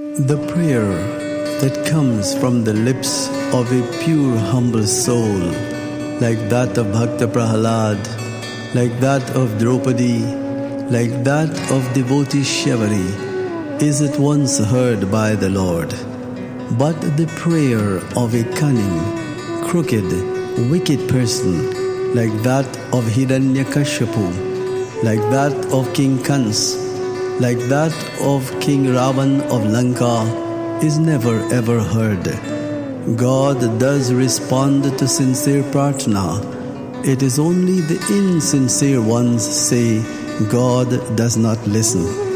The prayer that comes from the lips of a pure, humble soul, like that of Bhakta Prahalad, like that of Draupadi, like that of devotee Shyavari, is at once heard by the Lord. But the prayer of a cunning, crooked, wicked person, like that of Hiranyakashipu, like that of King Kans, like that of King Ravan of Lanka, is never ever heard. God does respond to sincere prarthana. It is only the insincere ones say God does not listen.